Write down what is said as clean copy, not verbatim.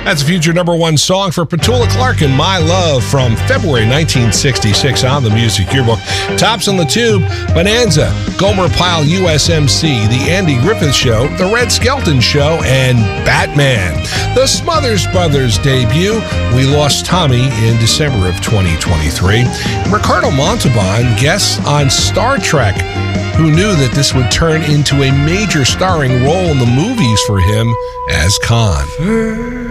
That's a future number one song for Petula Clark and My Love from February 1966 on the Music Yearbook. Tops on the Tube, Bonanza, Gomer Pyle USMC, The Andy Griffith Show, The Red Skelton Show, and Batman. The Smothers Brothers debut, We Lost Tommy in December of 2023. Ricardo Montalban guests on Star Trek. Who knew that this would turn into a major starring role in the movies for him as Khan?